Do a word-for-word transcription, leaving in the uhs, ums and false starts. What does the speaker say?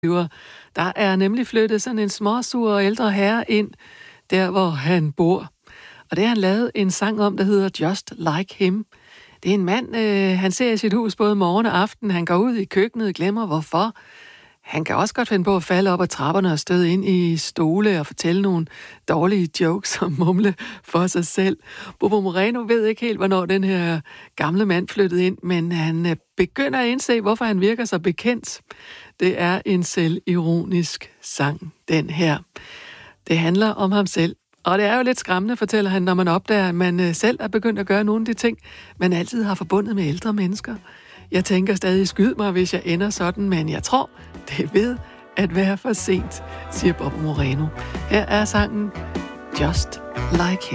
Der er nemlig flyttet sådan en småsur ældre herre ind, der hvor han bor. Og det har han lavet en sang om, der hedder Just Like Him. Det er en mand, øh, han ser i sit hus både morgen og aften. Han går ud i køkkenet og glemmer hvorfor. Han kan også godt finde på at falde op ad trapperne og støde ind i stole og fortælle nogle dårlige jokes og mumle for sig selv. Bobo Moreno ved ikke helt, hvornår den her gamle mand flyttede ind, men han begynder at indse, hvorfor han virker så bekendt. Det er en selvironisk sang, den her. Det handler om ham selv. Og det er jo lidt skræmmende, fortæller han, når man opdager, at man selv er begyndt at gøre nogle af de ting, man altid har forbundet med ældre mennesker. Jeg tænker stadig, skyd mig, hvis jeg ender sådan, men jeg tror, det er ved at være for sent, siger Bobo Moreno. Her er sangen Just Like Him.